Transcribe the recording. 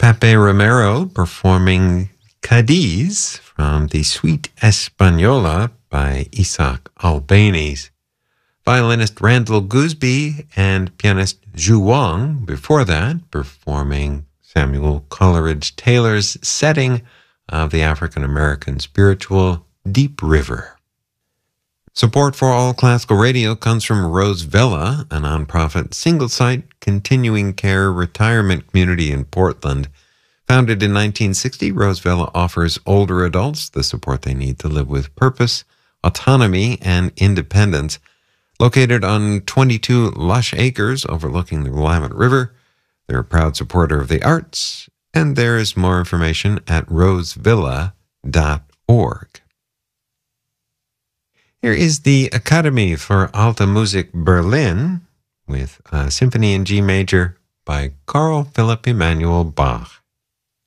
Pepe Romero performing Cadiz from the Suite Española by Isaac Albéniz. Violinist Randall Gooseby and pianist Zhu Wang before that performing Samuel Coleridge Taylor's setting of the African-American spiritual Deep River. Support for All Classical Radio comes from Rose Villa, a nonprofit single-site continuing care retirement community in Portland. Founded in 1960, Rose Villa offers older adults the support they need to live with purpose, autonomy, and independence. Located on 22 lush acres overlooking the Willamette River, they're a proud supporter of the arts, and there is more information at rosevilla.org. Here is the Academy for Alte Musik Berlin with a Symphony in G Major by Carl Philipp Emanuel Bach.